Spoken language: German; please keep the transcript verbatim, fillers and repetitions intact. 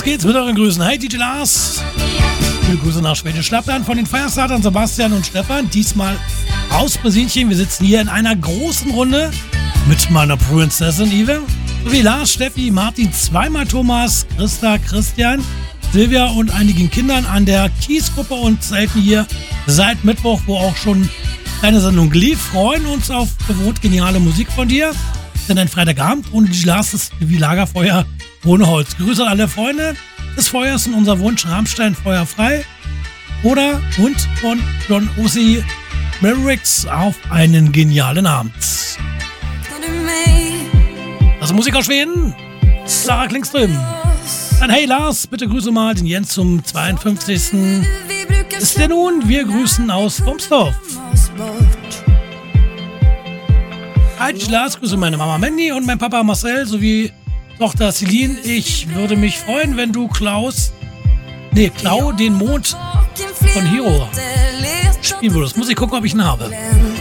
geht's mit euren Grüßen. Hey, D J Lars. Viele Grüße nach Schwedisch Lappland von den Firestartern Sebastian und Stefan. Diesmal aus Brasilien. Wir sitzen hier in einer großen Runde mit meiner Prinzessin Ive. Sowie Lars, Steffi, Martin, zweimal Thomas, Christa, Christian, Silvia und einigen Kindern an der Kiesgruppe und selten hier seit Mittwoch, wo auch schon deine Sendung lief. Freuen uns auf gewohnt geniale Musik von dir. Denn ein Freitagabend ohne D J Lars ist wie Lagerfeuer ohne Holz. Grüße an alle Freunde des Feuers und unser Wunsch Rammstein Feuer frei. Oder Hund von John Ossi Mavericks auf einen genialen Abend. Das ist Musik aus Schweden. Sarah Klingström. Dann hey Lars, bitte grüße mal den Jens zum zweiundfünfzigsten Ist der nun? Wir grüßen aus Bumsdorf. Hi Lars, grüße meine Mama Mandy und mein Papa Marcel sowie Tochter Celine. Ich würde mich freuen, wenn du Klaus, nee, Klau den Mond von Hero spielen würdest. Muss ich gucken, ob ich ihn habe.